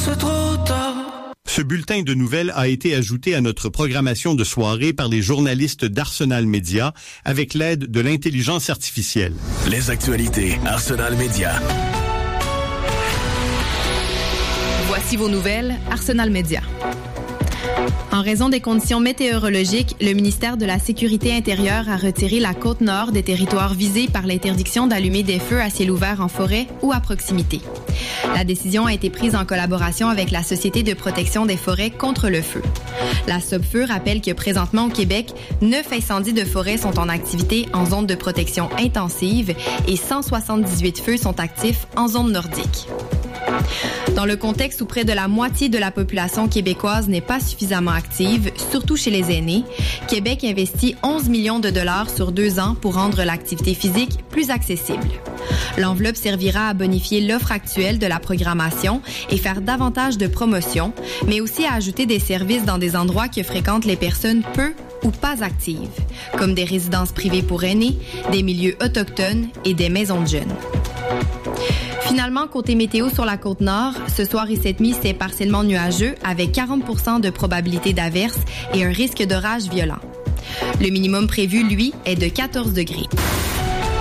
c'est trop tard. Ce bulletin de nouvelles a été ajouté à notre programmation de soirée par les journalistes d'Arsenal Média avec l'aide de l'intelligence artificielle. Les actualités Arsenal Média. Voici vos nouvelles Arsenal Média. En raison des conditions météorologiques, le ministère de la Sécurité intérieure a retiré la Côte-Nord des territoires visés par l'interdiction d'allumer des feux à ciel ouvert en forêt ou à proximité. La décision a été prise en collaboration avec la Société de protection des forêts contre le feu. La SOPFEU rappelle que présentement au Québec, 9 incendies de forêt sont en activité en zone de protection intensive et 178 feux sont actifs en zone nordique. Dans le contexte où près de la moitié de la population québécoise n'est pas suffisamment active, surtout chez les aînés, Québec investit 11 millions de dollars sur 2 ans pour rendre l'activité physique plus accessible. L'enveloppe servira à bonifier l'offre actuelle de la programmation et faire davantage de promotions, mais aussi à ajouter des services dans des endroits que fréquentent les personnes peu ou pas actives, comme des résidences privées pour aînés, des milieux autochtones et des maisons de jeunes. Finalement, côté météo sur la Côte-Nord, ce soir et cette nuit, c'est partiellement nuageux avec 40% de probabilité d'averse et un risque d'orage violent. Le minimum prévu, lui, est de 14 degrés.